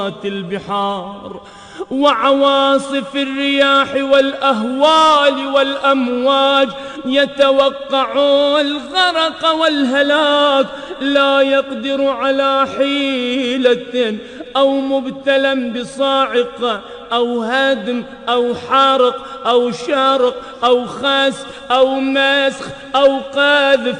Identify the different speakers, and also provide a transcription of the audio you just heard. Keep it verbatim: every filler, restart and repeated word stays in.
Speaker 1: البحار وعواصف الرياح والأهوال والأمواج، يتوقع الغرق والهلاك، لا يقدر على حيلة، أو مبتلى بصاعقة أو هدم أو حرق أو شرق أو خسف أو مسخ أو قذف